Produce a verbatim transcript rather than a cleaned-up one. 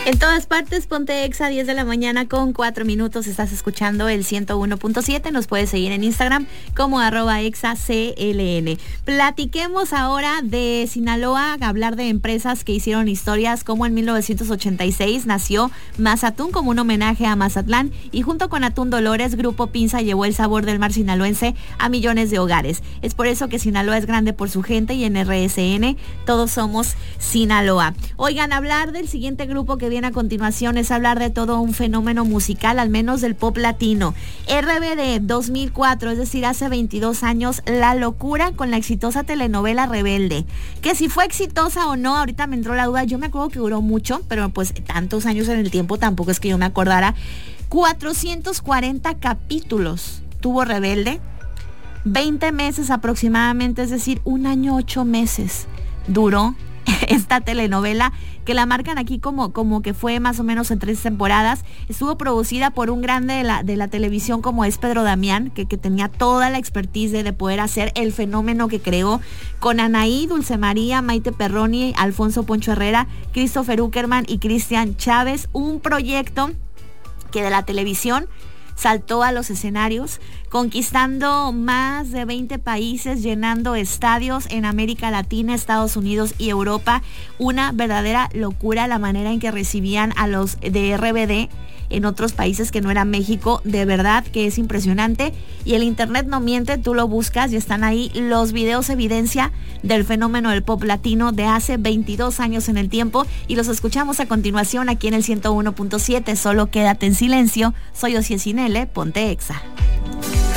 En todas partes, ponte Exa, diez de la mañana con cuatro minutos. Estás escuchando el ciento uno punto siete. Nos puedes seguir en Instagram como arroba exa C L N. Platiquemos ahora de Sinaloa, hablar de empresas que hicieron historias, como en mil novecientos ochenta y seis nació Mazatún como un homenaje a Mazatlán, y junto con Atún Dolores, Grupo Pinza llevó el sabor del mar sinaloense a millones de hogares. Es por eso que Sinaloa es grande por su gente, y en R S N todos somos Sinaloa. Oigan, hablar del siguiente grupo que viene a continuación es hablar de todo un fenómeno musical, al menos del pop latino. R B D dos mil cuatro, es decir, hace veintidós años, la locura con la exitosa telenovela Rebelde. Que si fue exitosa o no, ahorita me entró la duda. Yo me acuerdo que duró mucho, pero pues tantos años en el tiempo tampoco es que yo me acordara. cuatrocientos cuarenta capítulos tuvo Rebelde, veinte meses aproximadamente, es decir, un año, ocho meses duró esta telenovela, que la marcan aquí como, como que fue más o menos en tres temporadas. Estuvo producida por un grande de la, de la televisión como es Pedro Damián, que, que tenía toda la expertise de, de poder hacer el fenómeno que creó, con Anaí, Dulce María, Maite Perroni, Alfonso Poncho Herrera, Christopher Uckerman y Cristian Chávez. Un proyecto que de la televisión saltó a los escenarios, conquistando más de veinte países, llenando estadios en América Latina, Estados Unidos y Europa. Una verdadera locura la manera en que recibían a los de R B D en otros países que no era México. De verdad que es impresionante, y el internet no miente, tú lo buscas y están ahí los videos, evidencia del fenómeno del pop latino de hace veintidós años en el tiempo, y los escuchamos a continuación aquí en el ciento uno punto siete. Solo quédate en silencio. Soy Osiel Sinele, ponte Exa.